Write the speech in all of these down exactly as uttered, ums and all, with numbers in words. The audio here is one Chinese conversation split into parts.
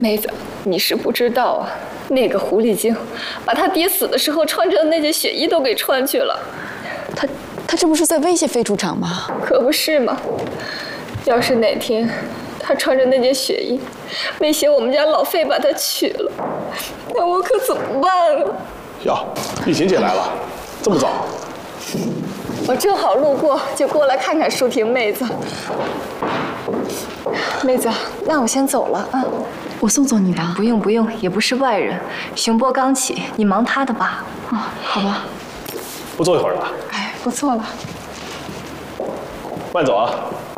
妹子，你是不知道啊，那个狐狸精把他爹死的时候穿着的那件血衣都给穿去了。 他他这不是在威胁费处长吗？ 可不是嘛！要是哪天他穿着那件血衣，威胁我们家老费把他娶了，那我可怎么办啊？ 哟，丽琴姐来了，这么早？ 我正好路过，就过来看看淑婷妹子。妹子，那我先走了啊。 我送送你吧。 不用不用，也不是外人。熊波刚起，你忙他的吧。 啊，好吧。 不坐一会儿吧？ 哎，不错了。 慢走啊。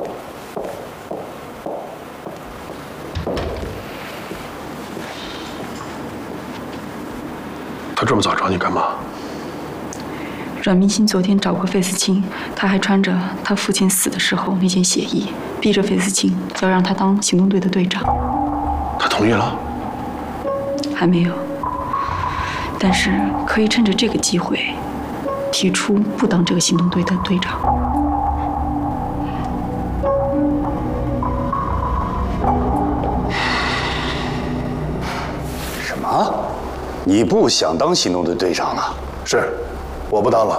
他这么早找你干嘛？ 阮明星昨天找过费思清，他还穿着他父亲死的时候那件血衣，逼着费思清要让他当行动队的队长。 他同意了？ 还没有，但是可以趁着这个机会，提出不当这个行动队的队长。 什么？你不想当行动队队长了？ 是。我不当了。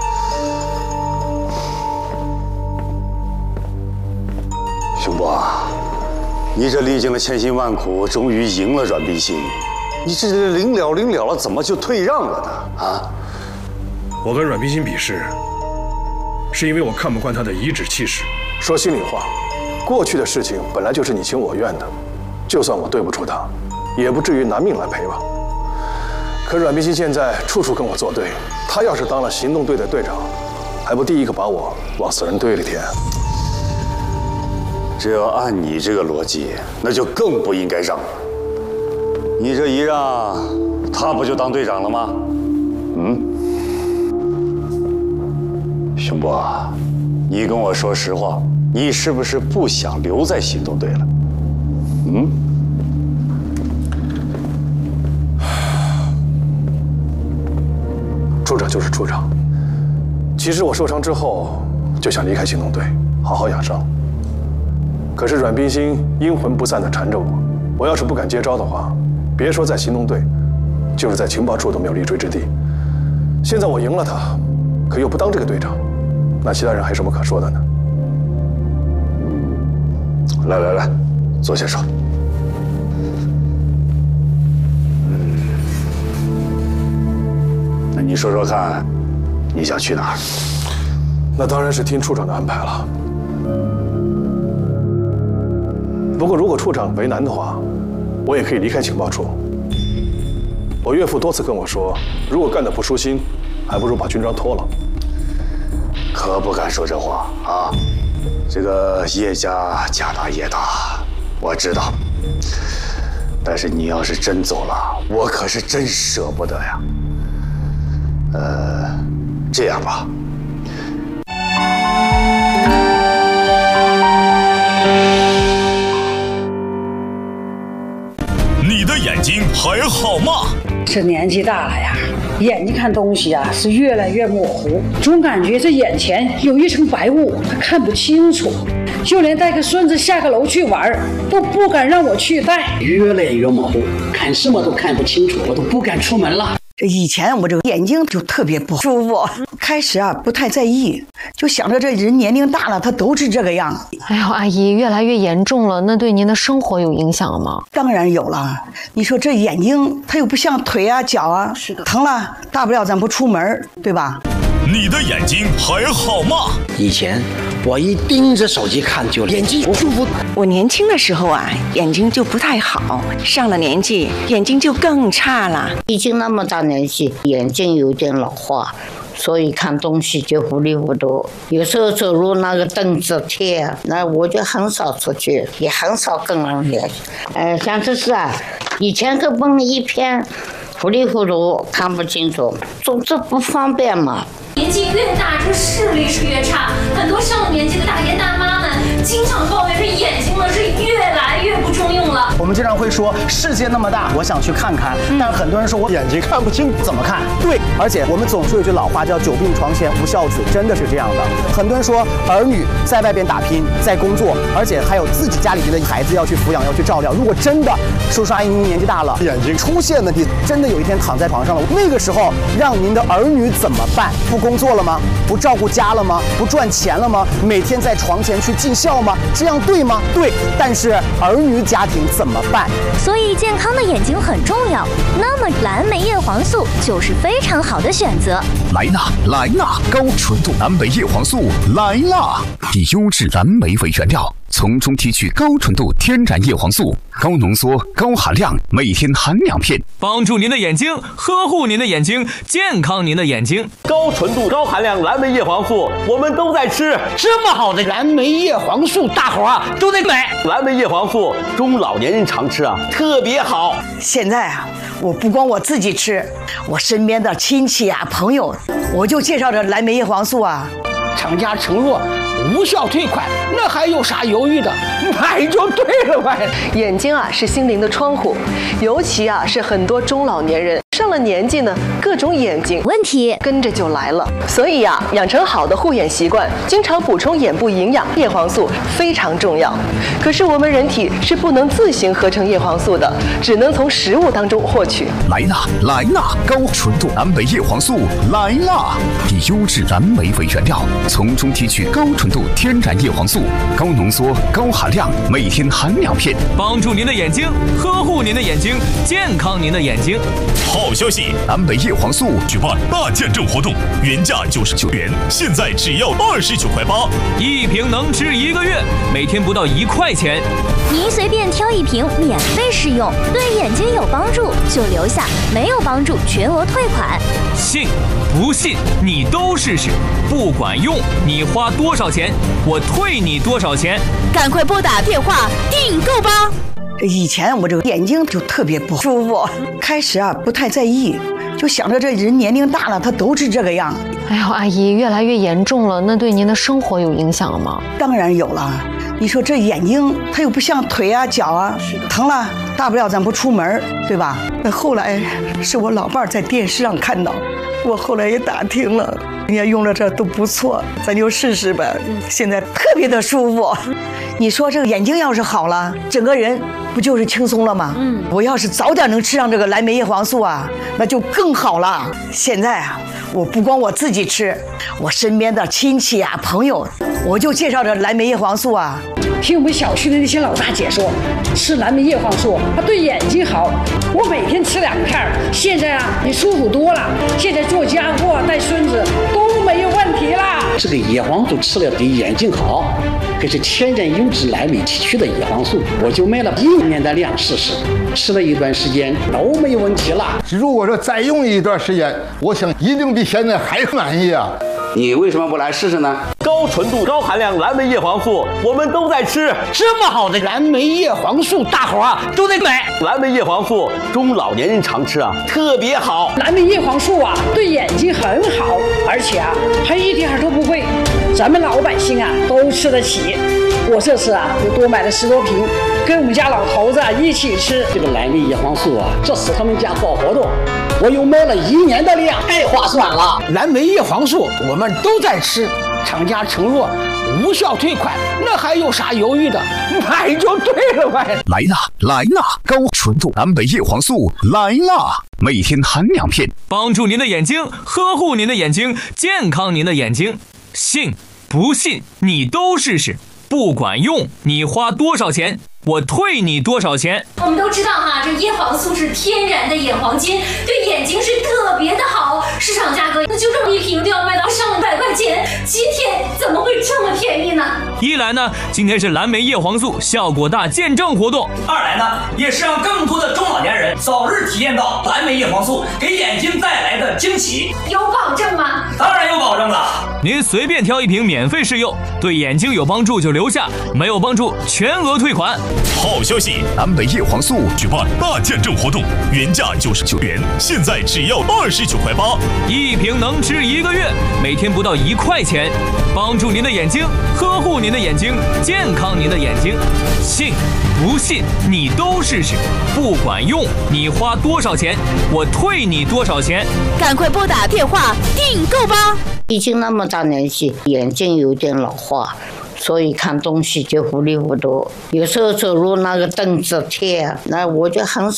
熊波，你这历经了千辛万苦，终于赢了阮冰心，你这临了临了了，怎么就退让了呢？啊！ 我跟阮冰心比试，是因为我看不惯她的颐指气使。 说心里话，过去的事情本来就是你情我愿的，就算我对不住她，也不至于拿命来赔吧。可阮冰心现在处处跟我作对，她要是当了行动队的队长，还不第一个把我往死人堆里填？ 这要按你这个逻辑，那就更不应该让了。你这一让，他不就当队长了吗？嗯，熊波，你跟我说实话，你是不是不想留在行动队了？嗯？ 处长就是处长。其实我受伤之后就想离开行动队，好好养伤。可是阮冰心阴魂不散地缠着我，我要是不敢接招的话，别说在行动队，就是在情报处都没有立锥之地。现在我赢了他，可又不当这个队长，那其他人还有什么可说的呢？ 来来来，坐下说。那你说说看，你想去哪儿？ 那当然是听处长的安排了。不过如果处长为难的话，我也可以离开情报处。我岳父多次跟我说，如果干得不舒心，还不如把军装脱了。 可不敢说这话啊！这个叶家家大业大，我知道。但是你要是真走了，我可是真舍不得呀。呃，这样吧。 你的眼睛还好吗？ 这年纪大了呀，眼睛看东西啊是越来越模糊，总感觉这眼前有一层白雾，他看不清楚。就连带个孙子下个楼去玩，都不敢让我去带，越来越模糊，看什么都看不清楚，我都不敢出门了。 以前我这个眼睛就特别不舒服，开始啊不太在意，就想着这人年龄大了，他都是这个样。 哎呦，阿姨，越来越严重了，那对您的生活有影响了吗？ 当然有了。你说这眼睛，它又不像腿啊脚啊，是的，疼了大不了咱不出门，对吧？ 你的眼睛还好吗？ 以前我一盯着手机看就眼睛不舒服。 我年轻的时候啊，眼睛就不太好，上了年纪眼睛就更差了。 已经那么大年纪，眼睛有点老化，所以看东西就糊里糊涂。有时候走路那个凳子贴，那我就很少出去，也很少跟人联系。呃，像这是啊，以前个崩一片，糊里糊涂看不清楚，总之不方便嘛。 年纪越大，这视力是越差。很多上了年纪的大爷大妈们经常抱怨，这眼睛呢是越来越不中用了。 我们经常会说世界那么大，我想去看看，但很多人说我眼睛看不清，怎么看？对，而且我们总说有句老话叫久病床前无孝子，真的是这样的。很多人说儿女在外边打拼，在工作，而且还有自己家里边的孩子要去抚养，要去照料。如果真的叔叔阿姨您年纪大了，眼睛出现问题，真的有一天躺在床上了，那个时候让您的儿女怎么办？不工作了吗？不照顾家了吗？不赚钱了吗？每天在床前去尽孝吗？这样对吗？对。但是儿女家庭怎么办？ 所以健康的眼睛很重要。那么蓝莓叶黄素就是非常好的选择。 来啦来啦，高纯度蓝莓叶黄素来啦！以优质蓝莓为原料，从中提取高纯度天然叶黄素，高浓缩、高含量，每天含两片， 帮助您的眼睛，呵护您的眼睛，健康您的眼睛。 高纯度、高含量蓝莓叶黄素，我们都在吃。 这么好的蓝莓叶黄素，大伙啊都得买。 蓝莓叶黄素，中老年人常吃啊，特别好。 现在啊，我不光我自己吃，我身边的亲戚啊、朋友，我就介绍这蓝莓叶黄素啊。 厂家承诺无效退款，那还有啥犹豫的？买就对了呗。 眼睛啊是心灵的窗户，尤其啊是很多中老年人上了年纪呢，各种眼睛问题跟着就来了。所以呀、啊，养成好的护眼习惯，经常补充眼部营养，叶黄素非常重要。可是我们人体是不能自行合成叶黄素的，只能从食物当中获取。 来啦来啦，高纯度蓝莓叶黄素来啦！以优质蓝莓为原料，从中提取高纯度天然叶黄素，高浓缩、高含量，每天含两片， 帮助您的眼睛，呵护您的眼睛，健康您的眼睛。 好消息， 蓝莓叶黄素举办大见证活动，原价九十九元，现在只要二十九块八， 一瓶能吃一个月，每天不到一块钱。 您随便挑一瓶免费试用，对眼睛有帮助就留下，没有帮助全额退款。 信不信你都试试，不管用你花多少钱，我退你多少钱。 赶快拨打电话订购吧。 以前我这个眼睛就特别不舒服，开始啊不太在意，就想着这人年龄大了，他都是这个样。 哎呦，阿姨，越来越严重了，那对您的生活有影响了吗？ 当然有了。你说这眼睛，它又不像腿啊、脚啊，疼了大不了咱不出门，对吧？那后来是我老伴儿在电视上看到，我后来也打听了，人家用了这都不错，咱就试试呗。现在特别的舒服。你说这个眼睛要是好了，整个人不就是轻松了吗？嗯，我要是早点能吃上这个蓝莓叶黄素啊，那就更好了。现在啊，我不光我自己吃，我身边的亲戚啊、朋友，我就介绍这蓝莓叶黄素啊。 听我们小区的那些老大姐说，吃蓝莓叶黄素它对眼睛好。我每天吃两片，现在啊，你舒服多了。现在做家务、带孙子都没有问题啦。 这个叶黄素吃了对眼睛好，可是天然优质蓝莓提取的叶黄素，我就买了一年的量试试，吃了一段时间都没有问题了。 如果说再用一段时间，我想一定比现在还满意啊！ 你为什么不来试试呢？ 高纯度、高含量蓝莓叶黄素，我们都在吃。 这么好的蓝莓叶黄素，大伙啊都得买。 蓝莓叶黄素，中老年人常吃啊，特别好。 蓝莓叶黄素啊，对眼睛很好，而且啊还一点都不贵，咱们老百姓啊都吃得起。我这次啊又多买了十多瓶，跟我们家老头子啊一起吃。 这个蓝莓叶黄素啊，这次他们家搞活动，我又买了一年的量，太划算了。蓝莓叶黄素我们都在吃，厂家承诺无效退款，那还有啥犹豫的？买就对了呗。 来啦来啦，高纯度蓝莓叶黄素来啦！每天含两片， 帮助您的眼睛，呵护您的眼睛，健康您的眼睛。信不信你都试试，不管用你花多少钱，我退你多少钱。 我们都知道哈，这叶黄素是天然的眼黄金，对眼睛是特别的好。市场价格那就这么一瓶都要卖到上百块钱，今天怎么会这么便宜呢？ 一来呢，今天是蓝莓叶黄素效果大见证活动； 二来呢，也是让更多的中老年人早日体验到蓝莓叶黄素给眼睛带来的惊喜。 有保证吗？ 当然有保证了。 您随便挑一瓶免费试用，对眼睛有帮助就留下，没有帮助全额退款。 好消息， 蓝莓叶黄素举办大见证活动，原价九十九元，现在只要二十九块八， 一瓶能吃一个月，每天不到一块钱，帮助您的眼睛，呵护您的眼睛，健康您的眼睛。信不信你都试试，不管用，你花多少钱，我退你多少钱。 赶快拨打电话订购吧！ 已经那么大年纪，眼睛有点老化，所以看东西就糊里糊涂。有时候走路那个凳子贴，那我就很少。